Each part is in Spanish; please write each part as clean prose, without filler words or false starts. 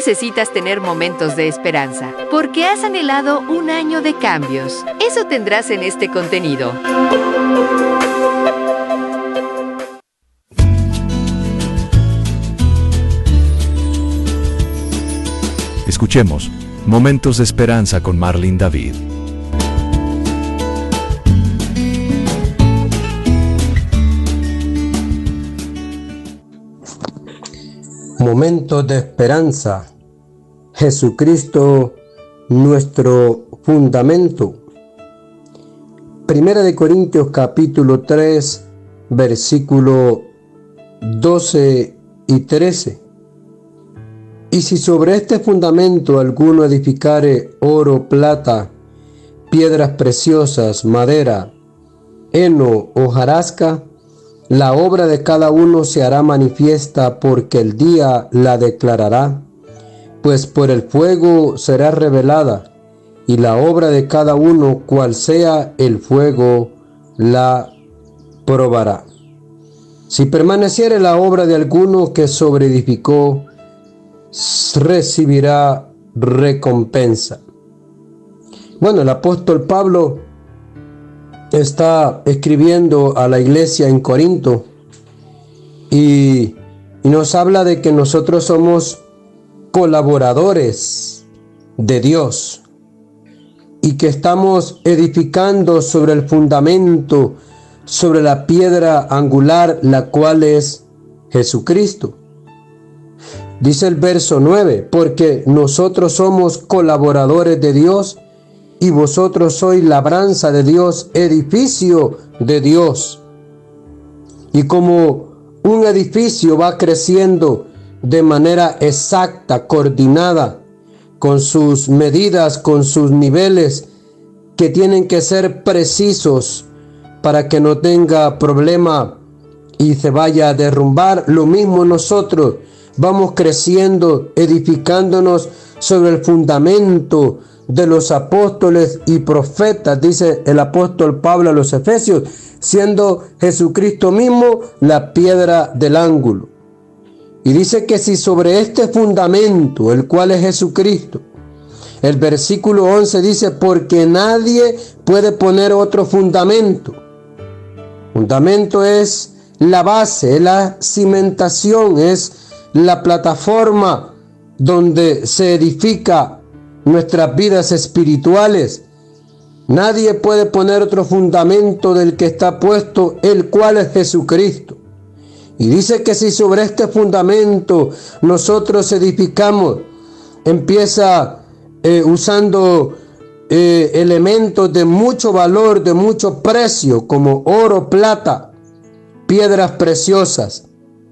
necesitas tener momentos de esperanza, porque has anhelado un año de cambios. Eso tendrás en este contenido. Escuchemos Momentos de Esperanza con Marlene David. Momentos de esperanza. Jesucristo, nuestro fundamento. Primera de Corintios capítulo 3, versículo 12 y 13. Y si sobre este fundamento alguno edificare oro, plata, piedras preciosas, madera, heno, hojarasca, la obra de cada uno se hará manifiesta, porque el día la declarará, pues por el fuego será revelada, y la obra de cada uno, cual sea el fuego, la probará. Si permaneciere la obra de alguno que sobreedificó, recibirá recompensa. Bueno, el apóstol Pablo está escribiendo a la iglesia en Corinto y nos habla de que nosotros somos colaboradores de Dios y que estamos edificando sobre el fundamento, sobre la piedra angular, la cual es Jesucristo. Dice el verso 9, porque nosotros somos colaboradores de Dios y vosotros sois labranza de Dios, edificio de Dios. Y como un edificio va creciendo de manera exacta, coordinada, con sus medidas, con sus niveles, que tienen que ser precisos para que no tenga problema y se vaya a derrumbar, lo mismo nosotros vamos creciendo, edificándonos sobre el fundamento de los apóstoles y profetas, dice el apóstol Pablo a los Efesios, siendo Jesucristo mismo la piedra del ángulo. Y dice que si sobre este fundamento, el cual es Jesucristo, el versículo 11 dice, porque nadie puede poner otro fundamento. Fundamento es la base, es la cimentación, es la plataforma donde se edifica nuestras vidas espirituales. Nadie puede poner otro fundamento del que está puesto, el cual es Jesucristo. Y dice que si sobre este fundamento nosotros edificamos, empieza usando elementos de mucho valor, de mucho precio, como oro, plata, piedras preciosas.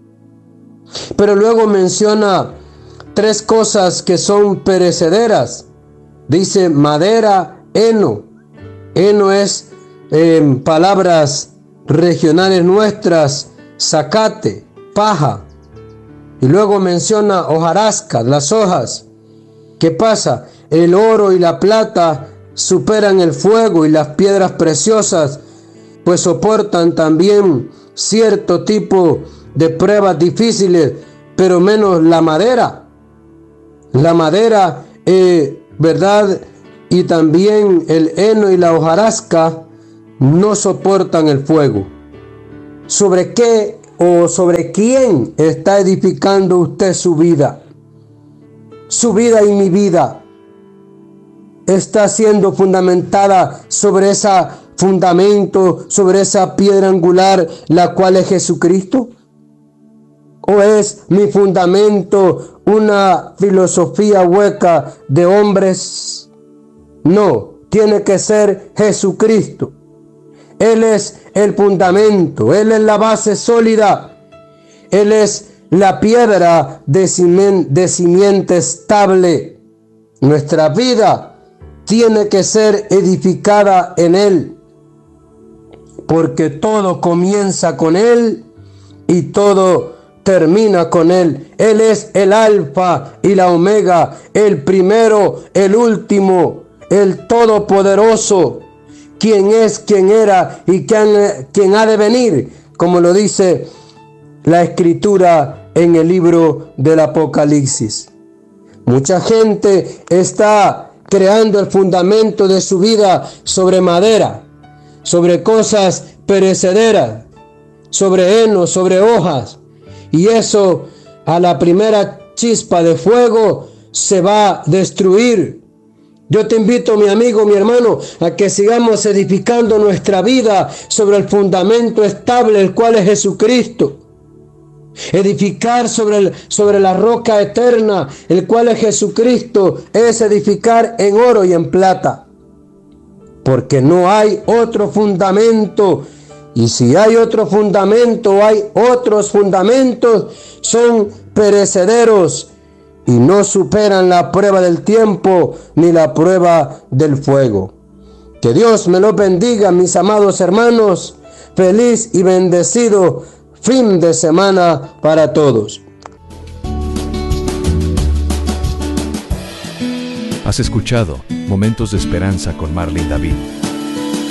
Pero luego menciona tres cosas que son perecederas. Dice madera, heno. Heno es, en palabras regionales nuestras, zacate, paja. Y luego menciona hojarasca, las hojas. ¿Qué pasa? El oro y la plata superan el fuego y las piedras preciosas pues soportan también cierto tipo de pruebas difíciles, pero menos la madera. La madera, ¿verdad? Y también el heno y la hojarasca no soportan el fuego. ¿Sobre qué o sobre quién está edificando usted su vida? Su vida y mi vida está siendo fundamentada sobre ese fundamento, sobre esa piedra angular, la cual es Jesucristo. ¿O es mi fundamento una filosofía hueca de hombres? No, tiene que ser Jesucristo. Él es el fundamento, Él es la base sólida, Él es la piedra de simiente estable. Nuestra vida tiene que ser edificada en Él, porque todo comienza con Él y todo termina con Él. Él es el alfa y la omega, el primero, el último, el todopoderoso, quien es, quien era y quien ha de venir, como lo dice la Escritura en el libro del Apocalipsis. Mucha gente está creando el fundamento de su vida sobre madera, sobre cosas perecederas, sobre heno, sobre hojas, y eso a la primera chispa de fuego se va a destruir. Yo te invito, mi amigo, mi hermano, a que sigamos edificando nuestra vida sobre el fundamento estable, el cual es Jesucristo. Edificar sobre la roca eterna, el cual es Jesucristo, es edificar en oro y en plata. Porque no hay otro fundamento. Y si hay otro fundamento, hay otros fundamentos, son perecederos y no superan la prueba del tiempo ni la prueba del fuego. Que Dios me lo bendiga, mis amados hermanos. Feliz y bendecido fin de semana para todos. Has escuchado Momentos de Esperanza con Marlene David.